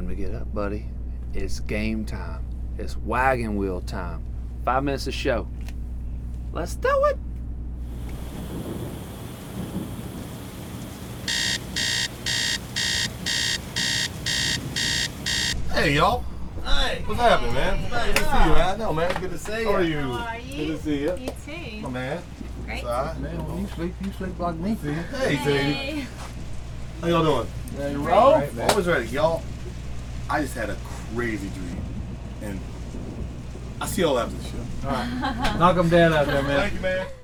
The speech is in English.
time to get up, buddy. It's game time. It's wagon wheel time. 5 minutes of show. Let's do it. Hey, y'all. Hey. What's happening, man? Good to see you, man. I know, man. Good to see you. How are you? How are you? Good to see you. You too. Oh, man. Great. It's all right. Man, when you sleep like me. Hey, Sadie. Hey. How y'all doing? Yeah, you're Oh, right, man. always ready. Y'all, I just had a crazy dream. And I see y'all after the show. All right. Knock them down out there, man. Thank you, man.